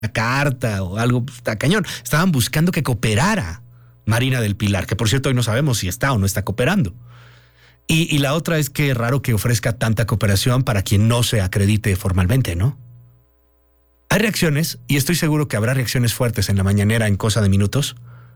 una carta o algo, pues, está cañón. Estaban buscando que cooperara Marina del Pilar, que por cierto hoy no sabemos si está o no está cooperando. Y la otra es que es raro que ofrezca tanta cooperación para quien no se acredite formalmente, ¿no? Hay reacciones, y estoy seguro que habrá reacciones fuertes en la mañanera en cosa de minutos,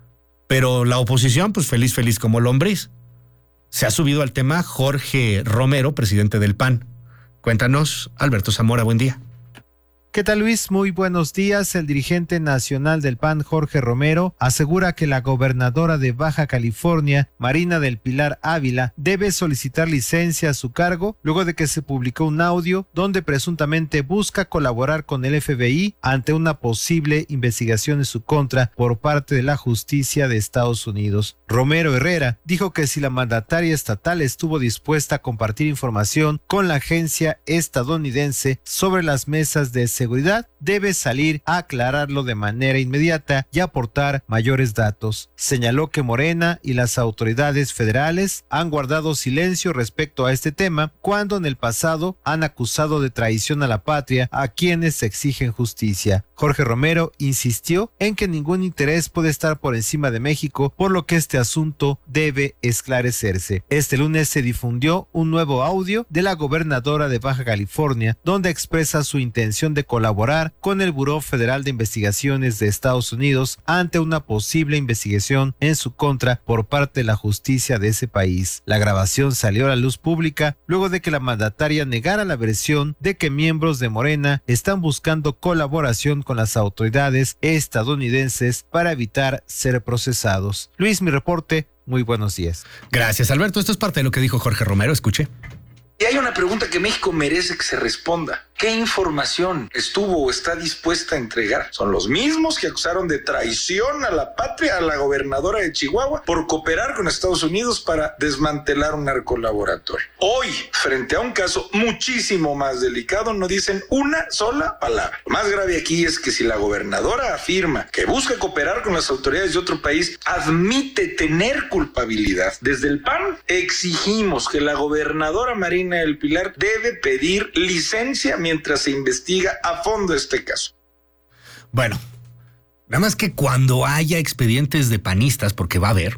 pero la oposición, pues feliz como lombriz. Se ha subido al tema Jorge Romero, presidente del PAN. Cuéntanos, Alberto Zamora, buen día. ¿Qué tal, Luis? Muy buenos días. El dirigente nacional del PAN, Jorge Romero, asegura que la gobernadora de Baja California, Marina del Pilar Ávila, debe solicitar licencia a su cargo luego de que se publicó un audio donde presuntamente busca colaborar con el FBI ante una posible investigación en su contra por parte de la justicia de Estados Unidos. Romero Herrera dijo que si la mandataria estatal estuvo dispuesta a compartir información con la agencia estadounidense sobre las mesas de seguridad, debe salir a aclararlo de manera inmediata y aportar mayores datos. Señaló que Morena y las autoridades federales han guardado silencio respecto a este tema cuando en el pasado han acusado de traición a la patria a quienes exigen justicia. Jorge Romero insistió en que ningún interés puede estar por encima de México, por lo que este asunto debe esclarecerse. Este lunes se difundió un nuevo audio de la gobernadora de Baja California, donde expresa su intención de colaborar con el Buró Federal de Investigaciones de Estados Unidos ante una posible investigación en su contra por parte de la justicia de ese país. La grabación salió a la luz pública luego de que la mandataria negara la versión de que miembros de Morena están buscando colaboración con las autoridades estadounidenses para evitar ser procesados. Luis, mi reporte, muy buenos días. Gracias, Alberto. Esto es parte de lo que dijo Jorge Romero. Escuche. Y hay una pregunta que México merece que se responda. ¿Qué información estuvo o está dispuesta a entregar? Son los mismos que acusaron de traición a la patria a la gobernadora de Chihuahua por cooperar con Estados Unidos para desmantelar un narcolaboratorio. Hoy, frente a un caso muchísimo más delicado, no dicen una sola palabra. Lo más grave aquí es que si la gobernadora afirma que busca cooperar con las autoridades de otro país, admite tener culpabilidad. Desde el PAN exigimos que la gobernadora Marina del Pilar debe pedir licencia mientras se investiga a fondo este caso. Bueno, nada más que cuando haya expedientes de panistas, porque va a haber,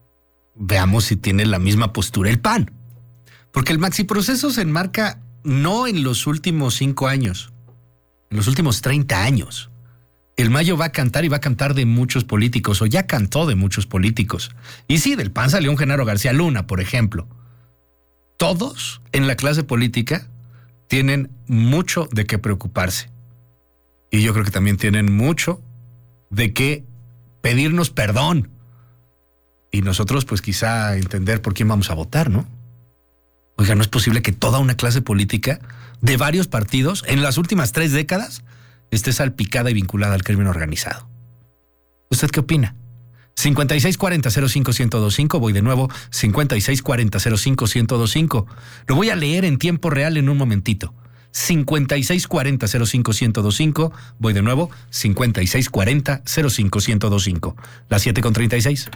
veamos si tiene la misma postura el PAN. Porque el maxiproceso se enmarca no en los últimos 5 años, en los últimos 30 años. El Mayo va a cantar y va a cantar de muchos políticos, o ya cantó de muchos políticos. Y sí, del PAN salió un Genaro García Luna, por ejemplo. Todos en la clase política tienen mucho de qué preocuparse. Y yo creo que también tienen mucho de qué pedirnos perdón. Y nosotros, pues quizá entender por quién vamos a votar, ¿no? Oiga, no es posible que toda una clase política de varios partidos en las últimas 3 décadas esté salpicada y vinculada al crimen organizado. ¿Usted qué opina? 5640-05-1025, voy de nuevo, 5640-05-1025. Lo voy a leer en tiempo real en un momentito. 5640-05-1025, voy de nuevo, 5640-05-1025. Las 7:36.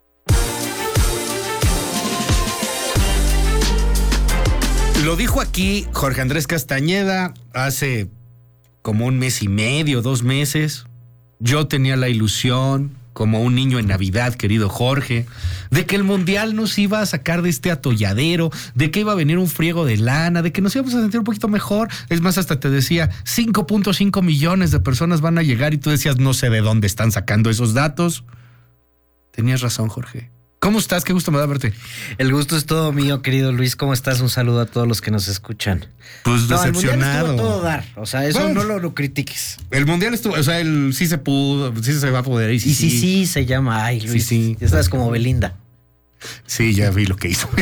Lo dijo aquí Jorge Andrés Castañeda hace como 1 mes y medio, 2 meses. Yo tenía la ilusión, como un niño en Navidad, querido Jorge, de que el Mundial nos iba a sacar de este atolladero, de que iba a venir un friego de lana, de que nos íbamos a sentir un poquito mejor. Es más, hasta te decía, 5.5 millones de personas van a llegar y tú decías, no sé de dónde están sacando esos datos. Tenías razón, Jorge. ¿Cómo estás? Qué gusto me da verte. El gusto es todo mío, querido Luis. ¿Cómo estás? Un saludo a todos los que nos escuchan. Pues no, decepcionado. El Mundial estuvo a todo dar. O sea, eso bueno, no lo critiques. El Mundial estuvo, o sea, sí se pudo, sí se va a poder. Y sí se llama. Ay, Luis. Sí. Ya sabes, como Belinda. Sí, ya vi lo que hizo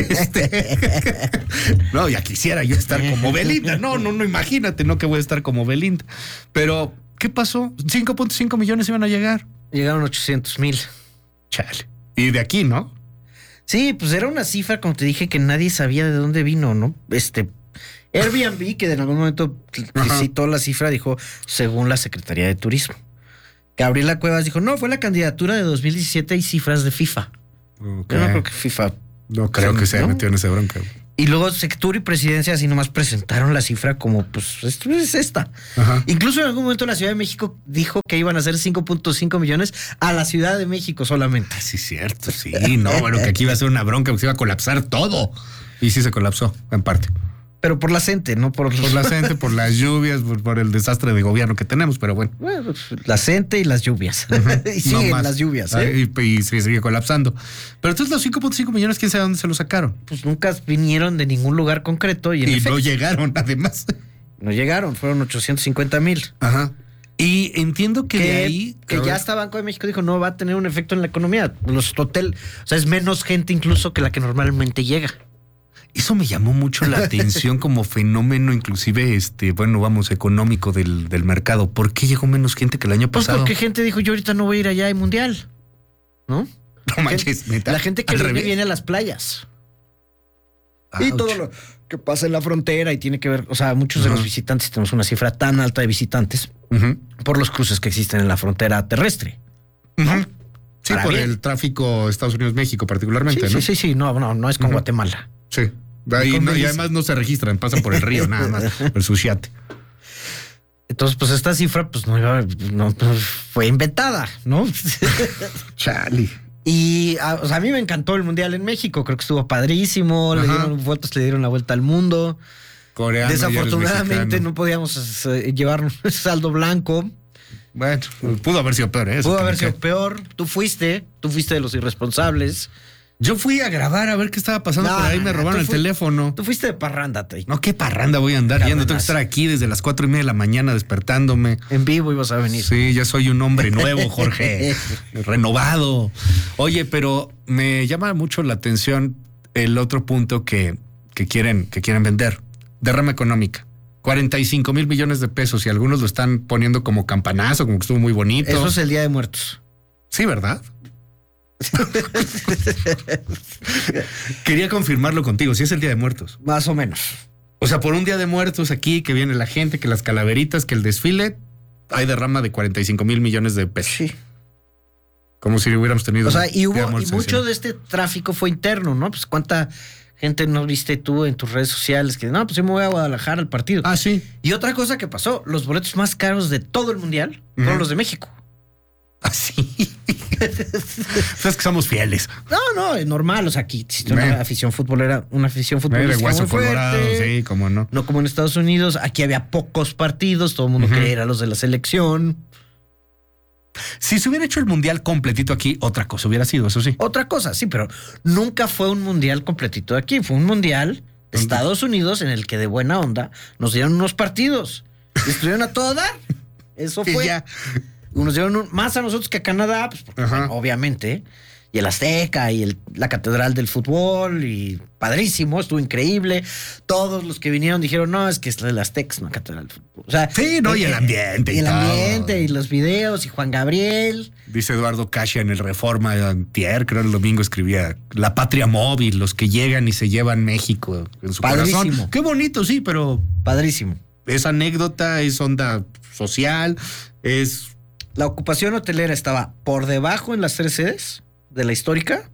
No, ya quisiera yo estar como Belinda. No, imagínate, no que voy a estar como Belinda. Pero, ¿qué pasó? 5.5 millones iban a llegar. Llegaron 800,000. Chale. Y de aquí, ¿no? Sí, pues era una cifra, como te dije, que nadie sabía de dónde vino, ¿no? Airbnb, que en algún momento citó la cifra, dijo, según la Secretaría de Turismo. Gabriela Cuevas dijo, no, fue la candidatura de 2017 y cifras de FIFA. Okay. Yo no creo que FIFA... No creo que se haya metido en esa bronca. Y luego Sectur y Presidencia así nomás presentaron la cifra como, pues, esto es esta. Ajá. Incluso en algún momento la Ciudad de México dijo que iban a hacer 5.5 millones a la Ciudad de México solamente. Sí, cierto, sí. No, bueno, que aquí iba a ser una bronca, que se iba a colapsar todo. Y sí se colapsó, en parte. Pero por la gente, no por... Por la gente, por las lluvias, por el desastre de gobierno que tenemos, pero bueno. Bueno, la gente y las lluvias. Y siguen No más. las lluvias, ¿eh? Y se sigue colapsando. Pero entonces los 5.5 millones, ¿quién sabe dónde se los sacaron? Pues nunca vinieron de ningún lugar concreto y, en Y efecto, no llegaron, además. no llegaron, fueron 850,000. Ajá. Y entiendo que de ahí... Que ya hasta Banco de México dijo, no va a tener un efecto en la economía. Los hoteles, o sea, es menos gente incluso que la que normalmente llega. Eso me llamó mucho la atención como fenómeno, inclusive, bueno, vamos, económico del mercado. ¿Por qué llegó menos gente que el año Pues pasado? porque gente dijo, yo ahorita no voy a ir allá hay mundial, ¿no? No manches, neta. La gente que Al viene, revés. viene a las playas. Y Ouch. todo lo que pasa en la frontera y tiene que ver, o sea, muchos de los visitantes, tenemos una cifra tan alta de visitantes Ujú. por los cruces que existen en la frontera terrestre. Ujú. Sí, Para por bien. el tráfico Estados Unidos-México particularmente, Sí, ¿no? sí, no es con Ujú. Guatemala. Sí. Y además no se registran, pasan por el río nada más, el Suchiate. Entonces, pues esta cifra, pues no fue inventada, ¿no? Chale. Y o sea, a mí me encantó el Mundial en México, creo que estuvo padrísimo, le dieron la vuelta al mundo. Coreano. Desafortunadamente no podíamos llevar saldo blanco. Bueno, pudo haber sido peor, ¿eh? Eso Pudo haber como sido peor. Tú fuiste de los irresponsables. Yo fui a grabar a ver qué estaba pasando por ahí, me robaron el teléfono. Tú fuiste de parranda, Tay. No, qué parranda voy a andar yendo. Tengo que estar aquí desde las 4:30 de la mañana despertándome. En vivo ibas a venir. Sí, ya soy un hombre nuevo, Jorge. Renovado. Oye, pero me llama mucho la atención el otro punto que quieren vender. Derrama económica. 45,000 millones de pesos y algunos lo están poniendo como campanazo, como que estuvo muy bonito. Eso es el Día de Muertos. Sí, ¿verdad? Quería confirmarlo contigo, si es el Día de Muertos. Más o menos. O sea, por un Día de Muertos aquí, que viene la gente, que las calaveritas, que el desfile, hay derrama de 45,000 millones de pesos. Sí. Como si hubiéramos tenido... O sea, y Día de Muertos mucho encima. de este tráfico fue interno, ¿no? Pues cuánta gente no viste tú en tus redes sociales que no, pues yo me voy a Guadalajara al partido. Ah, sí. Y otra cosa que pasó, los boletos más caros de todo el mundial fueron los de México. Ah, sí. Sabes que somos fieles. No, es normal. O sea, aquí existe una afición futbolera, una afición De futbolística hueso muy fuerte. colorado, sí, cómo no. No como en Estados Unidos. Aquí había pocos partidos, todo el mundo quería ir a los de la selección. Si se hubiera hecho el mundial completito aquí, otra cosa hubiera sido, eso sí. Otra cosa, sí, pero nunca fue un mundial completito de aquí. Fue un mundial de Estados Unidos en el que de buena onda nos dieron unos partidos. Y estuvieron a todo dar. Eso Y fue. ya. Nos dieron más a nosotros que a Canadá, pues, porque, Ajá. bueno, obviamente. Y el Azteca y la Catedral del Fútbol y padrísimo, estuvo increíble. Todos los que vinieron dijeron, no, es que es el Azteca, es una Catedral del Fútbol. O sea, Sí, no, y el ambiente. y el todo. ambiente y los videos y Juan Gabriel. Dice Eduardo Casia en el Reforma de antier, creo el domingo escribía la patria móvil, los que llegan y se llevan México en su Padrísimo. corazón. Qué bonito, sí, pero Padrísimo. es anécdota, es onda social, es... La ocupación hotelera estaba por debajo en las 3 sedes de la histórica.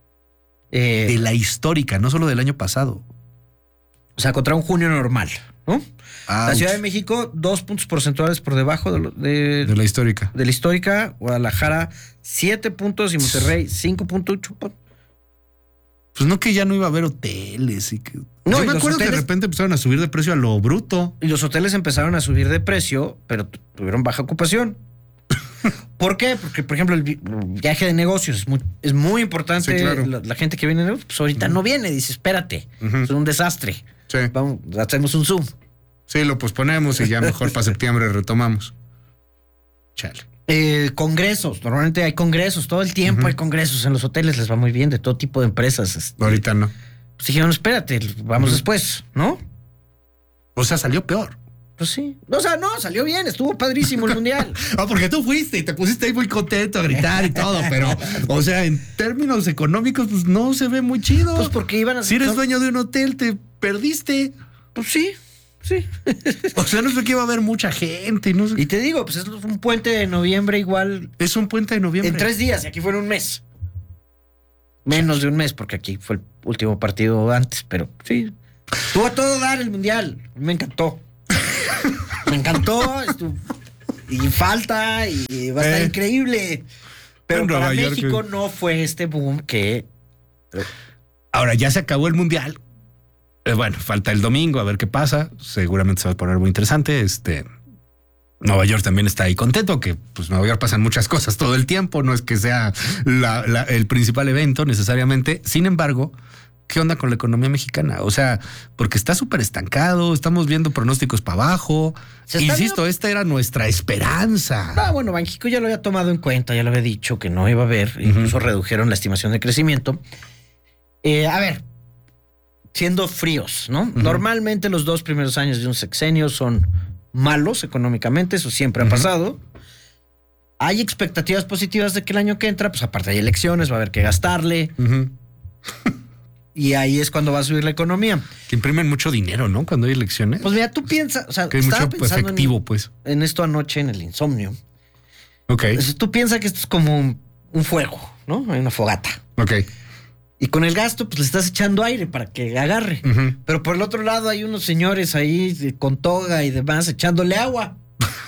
de la histórica, no solo del año pasado. O sea, contra un junio normal, ¿no? La Ouch. Ciudad de México, 2 puntos porcentuales por debajo de De la histórica. la histórica. Guadalajara, 7 puntos y Monterrey, 5.8. Pues no que ya no iba a haber hoteles y que... No, Yo y me los acuerdo que de hoteles- repente empezaron a subir de precio a lo bruto. Y los hoteles empezaron a subir de precio, pero tuvieron baja ocupación. ¿Por qué? Porque, por ejemplo, el viaje de negocios es muy importante. Sí, claro. La gente que viene, pues ahorita no viene. Dice, espérate, Ujú. es un desastre. Sí. Vamos, hacemos un Zoom. Sí, lo posponemos y ya mejor para septiembre retomamos. Chale. Congresos, normalmente hay congresos, todo el tiempo hay congresos en los hoteles, les va muy bien de todo tipo de empresas. Ahorita no. Pues dijeron, espérate, vamos después, ¿no? O sea, salió peor. Pues sí. O sea, no, salió bien, estuvo padrísimo el mundial. Ah, porque tú fuiste y te pusiste ahí muy contento a gritar y todo, pero, o sea, en términos económicos, pues no se ve muy chido. Pues porque iban a Si eres dueño de un hotel, te perdiste. Pues sí, sí. O sea, no sé que iba a haber mucha gente. No sé. Y te digo, pues es un puente de noviembre igual Es un puente de noviembre. en 3 días y aquí fue en un mes. Menos de un mes, porque aquí fue el último partido antes, pero sí. Estuvo a todo dar el Mundial. Me encantó. Me encantó. Y falta, y va a estar increíble. Pero En para Nueva York, México no fue este boom que... Ahora ya se acabó el Mundial. Bueno, falta el domingo a ver qué pasa. Seguramente se va a poner muy interesante. Nueva York también está ahí contento, que pues Nueva York pasan muchas cosas todo el tiempo. No es que sea el principal evento necesariamente. Sin embargo, ¿qué onda con la economía mexicana? O sea, porque está súper estancado, estamos viendo pronósticos para abajo. Insisto, esta era nuestra esperanza. Ah, bueno, Banxico ya lo había tomado en cuenta, ya lo había dicho que no iba a haber, incluso redujeron la estimación de crecimiento. A ver, siendo fríos, ¿no? Normalmente los 2 primeros años de un sexenio son malos económicamente, eso siempre ha pasado. Hay expectativas positivas de que el año que entra, pues aparte hay elecciones, va a haber que gastarle. Y ahí es cuando va a subir la economía. Que imprimen mucho dinero, ¿no? Cuando hay elecciones. Pues mira, tú piensas, o sea, que hay mucho efectivo, pues. En esto anoche, en el insomnio. Ok. Entonces, tú piensas que esto es como un fuego, ¿no? Hay una fogata. Ok. Y con el gasto, pues le estás echando aire para que agarre. Pero por el otro lado hay unos señores ahí con toga y demás echándole agua.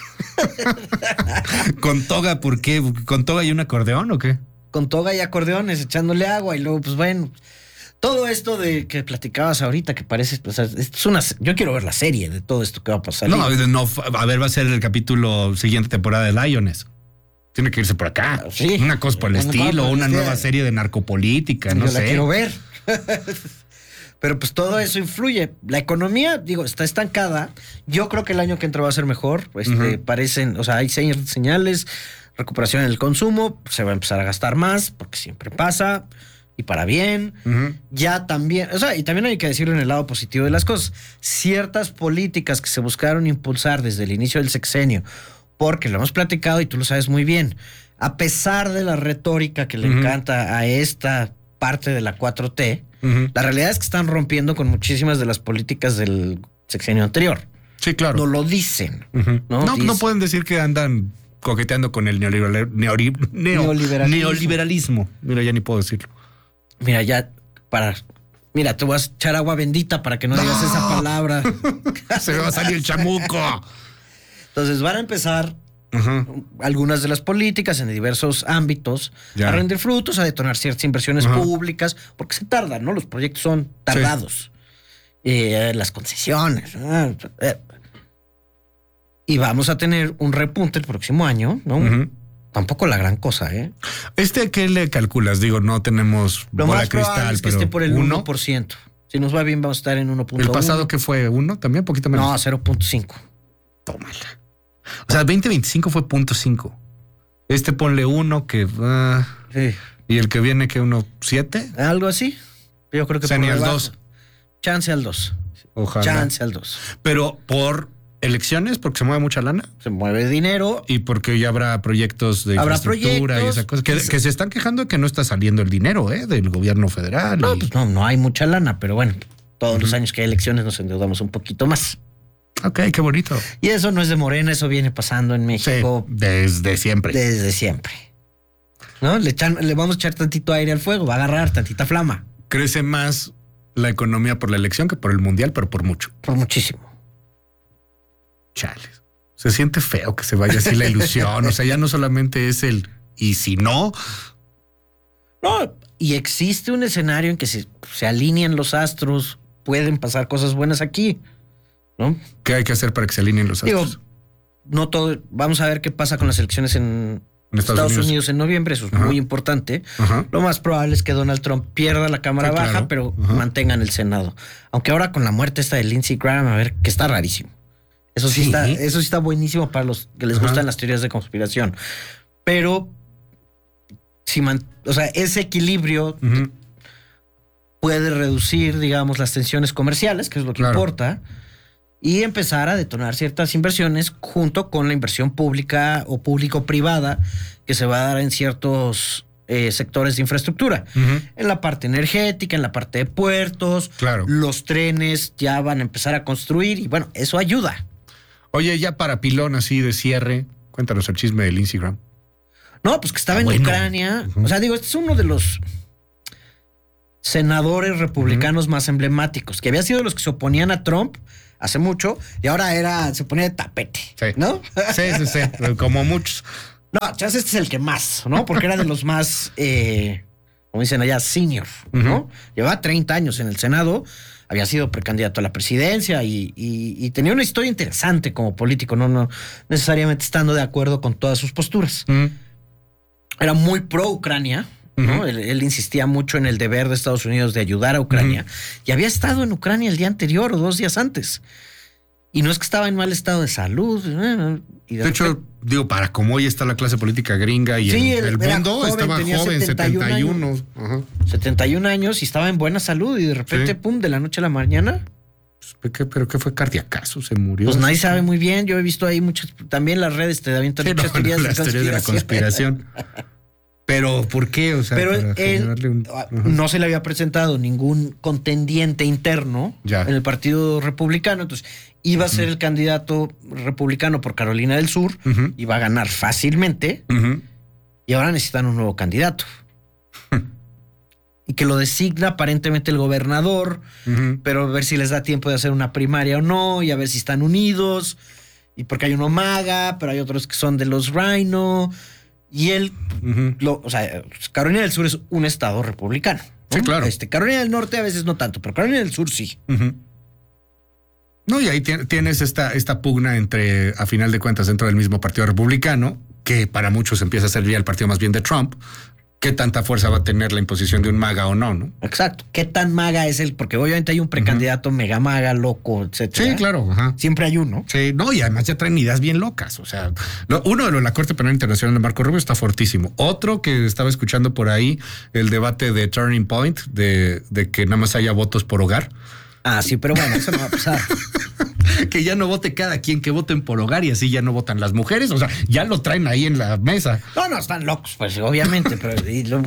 ¿Con toga por qué? ¿Con toga y un acordeón o qué? Con toga y acordeones echándole agua. Y luego, pues bueno, todo esto de que platicabas ahorita, que parece, o sea, yo quiero ver la serie de todo esto que va a pasar. No, a ver, va a ser el capítulo siguiente temporada de Lioness. Tiene que irse por acá. Sí. Una cosa por el estilo, una nueva serie de narcopolítica, no sé. Yo la quiero ver. Pero pues todo eso influye. La economía, digo, está estancada. Yo creo que el año que entra va a ser mejor. Parecen, o sea, hay señales, recuperación en el consumo, se va a empezar a gastar más, porque siempre pasa, y para bien. Ya también, o sea, y también hay que decirlo en el lado positivo de las cosas. Ciertas políticas que se buscaron impulsar desde el inicio del sexenio, porque lo hemos platicado y tú lo sabes muy bien, a pesar de la retórica que le encanta a esta parte de la 4T, la realidad es que están rompiendo con muchísimas de las políticas del sexenio anterior. Sí, claro. No lo dicen. No pueden decir que andan coqueteando con el neoliberalismo. Mira, ya ni puedo decirlo. Mira, Mira, te vas a echar agua bendita para que no digas esa palabra. Se me va a salir el chamuco. Entonces van a empezar algunas de las políticas en diversos ámbitos a rendir frutos, a detonar ciertas inversiones públicas, porque se tardan, ¿no? Los proyectos son tardados. Las concesiones. Y vamos a tener un repunte el próximo año, ¿no? Tampoco la gran cosa, ¿eh? ¿Qué le calculas? Digo, no tenemos bola de cristal, es que pero esté por el 1%. Si nos va bien, vamos a estar en 1.1. ¿El pasado qué fue? ¿1 también? ¿Poquito menos? No, 0.5. Tómala. O sea, 2025 fue 0.5. Ponle 1 que... sí. ¿Y el que viene que 1.7? Algo así. Yo creo que... O sea, ni al 2. Chance al 2. Ojalá. Chance al 2. Pero por elecciones, porque se mueve mucha lana. Se mueve dinero. Y porque ya habrá proyectos de infraestructura y esa cosa. Que se están quejando de que no está saliendo el dinero, del gobierno federal. No, pues no hay mucha lana, pero bueno, todos los años que hay elecciones nos endeudamos un poquito más. Ok, qué bonito. Y eso no es de Morena, eso viene pasando en México. Sí, desde siempre. Desde siempre. ¿No? Le vamos a echar tantito aire al fuego, va a agarrar tantita flama. Crece más la economía por la elección que por el mundial, pero por mucho. Por muchísimo. Chales. Se siente feo que se vaya así la ilusión. O sea, ya no solamente es el y si no. No, y existe un escenario en que se alinean los astros, pueden pasar cosas buenas aquí, ¿no? ¿Qué hay que hacer para que se alineen los astros? Digo, no todo. Vamos a ver qué pasa con las elecciones en Estados Unidos en noviembre. Eso es muy importante. Lo más probable es que Donald Trump pierda la Cámara Baja, pero mantengan el Senado. Aunque ahora con la muerte esta de Lindsey Graham, a ver, que está rarísimo. Eso sí está buenísimo para los que les gustan las teorías de conspiración. Pero ese equilibrio puede reducir, digamos, las tensiones comerciales, que es lo que importa, y empezar a detonar ciertas inversiones junto con la inversión pública o público-privada que se va a dar en ciertos sectores de infraestructura. En la parte energética, en la parte de puertos, los trenes ya van a empezar a construir y bueno, eso ayuda. Oye, ya para pilón así de cierre, cuéntanos el chisme del Instagram. No, pues que estaba en Ucrania. O sea, digo, este es uno de los senadores republicanos más emblemáticos, que había sido los que se oponían a Trump hace mucho y ahora se ponía de tapete, ¿no? Sí, como muchos. No, chance este es el que más, ¿no? Porque era de los más, como dicen allá, senior, ¿no? Llevaba 30 años en el Senado, había sido precandidato a la presidencia y tenía una historia interesante como político, no necesariamente estando de acuerdo con todas sus posturas. Era muy pro Ucrania, ¿no? Él insistía mucho en el deber de Estados Unidos de ayudar a Ucrania y había estado en Ucrania el día anterior o 2 días antes. Y no es que estaba en mal estado de salud. Y de hecho, digo, para como hoy está la clase política gringa y sí, el mundo, joven, estaba joven, 71. 71 años y estaba en buena salud y de repente, pum, de la noche a la mañana. ¿Pero qué fue? ¿Cardiacazo? ¿Se murió? Pues nadie sabe muy bien. Yo he visto ahí muchas, también las redes te avientan muchas teorías de la conspiración. Pero, ¿por qué? O sea, pero él no se le había presentado ningún contendiente interno en el Partido Republicano, entonces iba a ser el candidato republicano por Carolina del Sur, iba a ganar fácilmente, y ahora necesitan un nuevo candidato. Y que lo designa aparentemente el gobernador, pero a ver si les da tiempo de hacer una primaria o no, y a ver si están unidos, y porque hay uno MAGA, pero hay otros que son de los Rhino. Y él, o sea, Carolina del Sur es un estado republicano, ¿no? Sí, claro. Carolina del Norte a veces no tanto, pero Carolina del Sur sí. No, y ahí tienes esta pugna entre, a final de cuentas, dentro del mismo partido republicano, que para muchos empieza a ser ya el partido más bien de Trump. ¿Qué tanta fuerza va a tener la imposición de un MAGA o no? Exacto. ¿Qué tan MAGA es él? Porque obviamente hay un precandidato mega MAGA, loco, etcétera. Sí, claro. Siempre hay uno. Sí, no, y además ya traen ideas bien locas. O sea, uno de la Corte Penal Internacional de Marco Rubio está fortísimo. Otro que estaba escuchando por ahí, el debate de Turning Point, de que nada más haya votos por hogar. Ah, sí, pero bueno, eso no va a pasar. Que ya no vote cada quien, que voten por hogar y así ya no votan las mujeres. O sea, ya lo traen ahí en la mesa. No, están locos, pues obviamente. Pero,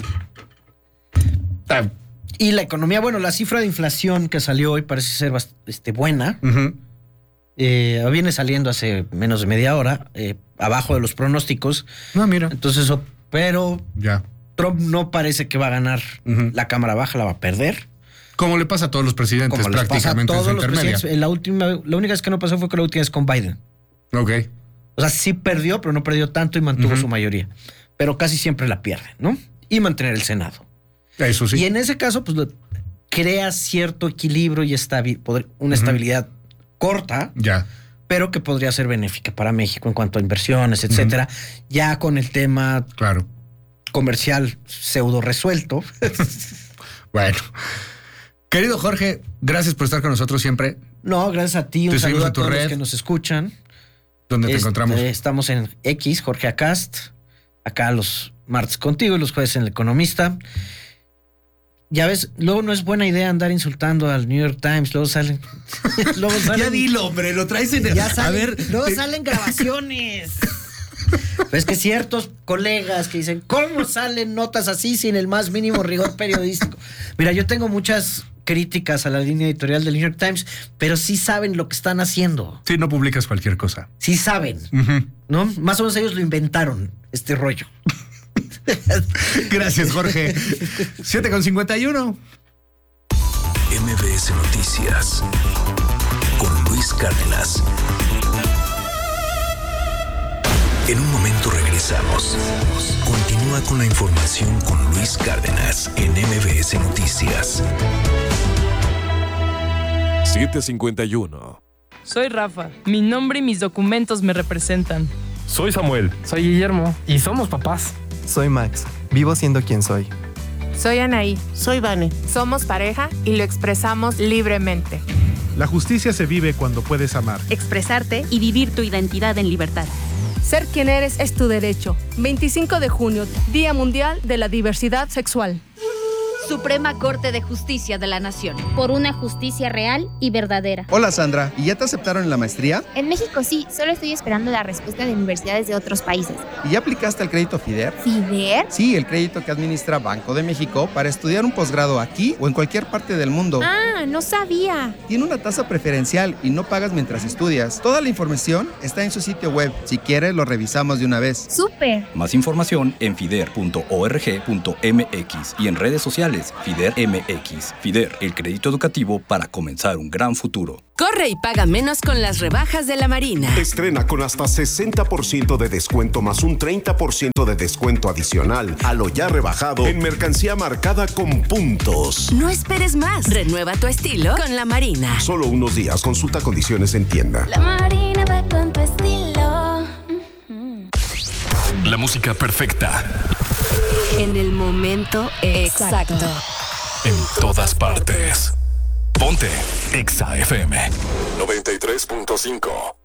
y la economía, bueno, la cifra de inflación que salió hoy parece ser buena. Viene saliendo hace menos de media hora, abajo de los pronósticos. No, mira. Entonces, pero ya Trump no parece que va a ganar la Cámara Baja, la va a perder. Como le pasa a todos los presidentes prácticamente en su intermedia. La única vez que no pasó fue que la última vez con Biden. Ok. O sea, sí perdió, pero no perdió tanto y mantuvo su mayoría. Pero casi siempre la pierde, ¿no? Y mantener el Senado. Eso sí. Y en ese caso, pues crea cierto equilibrio y una estabilidad corta. Ya. Pero que podría ser benéfica para México en cuanto a inversiones, etcétera. Ya con el tema comercial pseudo resuelto. Bueno. Querido Jorge, gracias por estar con nosotros siempre. No, gracias a ti. Un saludo a todos los que nos escuchan. ¿Dónde te encontramos? Estamos en X, Jorge Acast. Acá los martes contigo y los jueves en El Economista. Ya ves, luego no es buena idea andar insultando al New York Times. Luego salen. Ya dilo, hombre, lo traes en el. A ver. Luego salen grabaciones. Pero es que ciertos colegas que dicen, ¿cómo salen notas así sin el más mínimo rigor periodístico? Mira, yo tengo muchas críticas a la línea editorial del New York Times, pero sí saben lo que están haciendo. Sí, no publicas cualquier cosa. Sí saben, ¿no? Más o menos ellos lo inventaron, este rollo. Gracias, Jorge. 7:51. MBS Noticias con Luis Cárdenas. En un momento regresamos. Continúa con la información con Luis Cárdenas en MBS Noticias. 7:51. Soy Rafa. Mi nombre y mis documentos me representan. Soy Samuel. Soy Guillermo. Y somos papás. Soy Max. Vivo siendo quien soy. Soy Anaí. Soy Vane. Somos pareja y lo expresamos libremente. La justicia se vive cuando puedes amar, expresarte y vivir tu identidad en libertad. Ser quien eres es tu derecho. 25 de junio, Día Mundial de la Diversidad Sexual. Suprema Corte de Justicia de la Nación. Por una justicia real y verdadera. Hola Sandra, ¿y ya te aceptaron en la maestría? En México sí, solo estoy esperando la respuesta de universidades de otros países. ¿Y ya aplicaste al crédito FIDER? ¿FIDER? Sí, el crédito que administra Banco de México para estudiar un posgrado aquí o en cualquier parte del mundo. Ah, no sabía. Tiene una tasa preferencial y no pagas mientras estudias. Toda la información está en su sitio web. Si quieres, lo revisamos de una vez. ¡Súper! Más información en fider.org.mx y en redes sociales Fider MX. Fider, el crédito educativo para comenzar un gran futuro. Corre y paga menos con las rebajas de la Marina. Estrena con hasta 60% de descuento más un 30% de descuento adicional a lo ya rebajado en mercancía marcada con puntos. No esperes más. Renueva tu estilo con la Marina. Solo unos días. Consulta condiciones en tienda. La Marina va con tu estilo. La música perfecta. En el momento exacto. En todas partes. Ponte Exa FM 93.5.